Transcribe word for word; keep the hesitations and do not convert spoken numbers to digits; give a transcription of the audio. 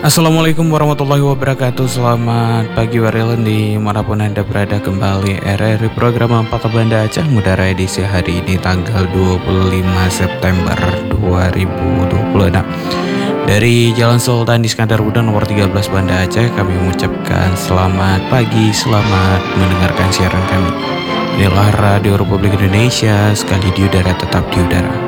Assalamualaikum warahmatullahi wabarakatuh. Selamat pagi Warelen dimanapun Anda berada. Kembali R R I program empat Banda Aceh Mudara edisi hari ini tanggal dua puluh lima September dua ribu dua puluh enam. Dari Jalan Sultan Iskandar Muda nomor tiga belas Banda Aceh, kami mengucapkan selamat pagi, selamat mendengarkan siaran kami. Inilah Radio Republik Indonesia, sekali di udara tetap di udara.